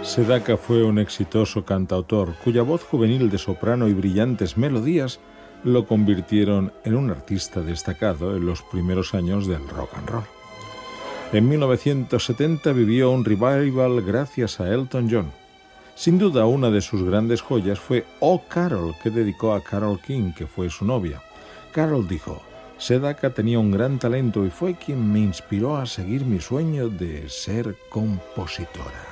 Sedaka fue un exitoso cantautor cuya voz juvenil de soprano y brillantes melodías lo convirtieron en un artista destacado en los primeros años del rock and roll. En 1970 vivió un revival gracias a Elton John. Sin duda, una de sus grandes joyas fue Oh Carol, que dedicó a Carole King, que fue su novia. Carol dijo: Sedaka tenía un gran talento y fue quien me inspiró a seguir mi sueño de ser compositora.